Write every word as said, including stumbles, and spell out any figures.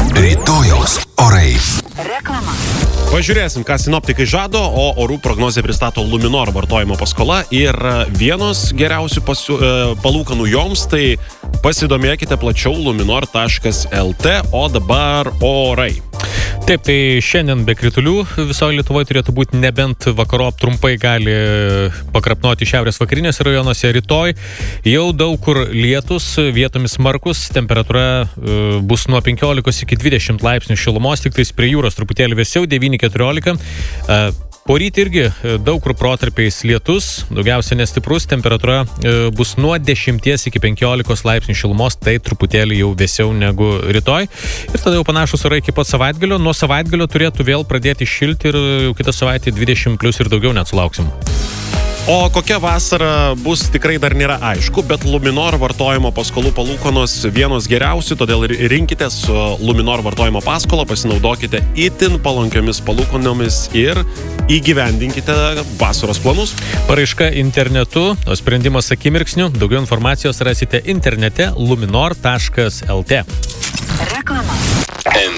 Rytojaus orai. Reklama. Pažiūrėsim, ką sinoptikai žado, o orų prognozė pristato Luminor vartojimo paskola ir vienos geriausių pasiū, palūkanų joms, tai pasidomėkite plačiau luminor taškas lt, o dabar orai. Taip, tai šiandien be kritulių visoje Lietuvoje turėtų būti, nebent vakarop trumpai gali pakrapnoti šiaurės vakarinėse rajonuose. Rytoj jau daug kur lietus, vietomis smarkus, temperatūra uh, bus nuo penkiolikos iki dvidešimt laipsnių šilumos, tik tais prie jūros truputėlį vėsiau, devyni keturiolika. Uh, Poryt irgi daug kur protarpiais lietus, daugiausia nestiprus, temperatūra bus nuo dešimties iki penkiolikos laipsnių šilumos, tai truputėlį jau vėsiau negu rytoj. Ir tada jau panašus orai iki pat savaitgalio. Nuo savaitgalio turėtų vėl pradėti šilti ir jau kitą savaitę dvidešimt plius ir daugiau net sulauksim. O kokia vasara bus, tikrai dar nėra aišku, bet Luminor vartojimo paskolų palūkanos vienos geriausių, todėl ir rinkitės Luminor vartojimo paskolą, pasinaudokite itin palankiomis palūkanomis ir įgyvendinkite vasaros planus. Paraiška internetu, o sprendimas akimirksniu. Daugiau informacijos rasite internete luminor taškas lt. Reklama. N